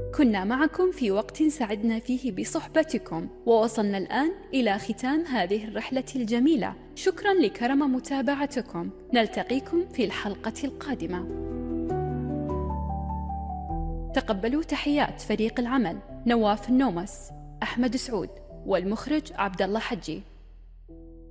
كنا معكم في وقت سعدنا فيه بصحبتكم، ووصلنا الآن إلى ختام هذه الرحلة الجميلة. شكرا لكرم متابعتكم، نلتقيكم في الحلقة القادمة. تقبلوا تحيات فريق العمل: نواف النومس، أحمد سعود، والمخرج عبد الله حجي.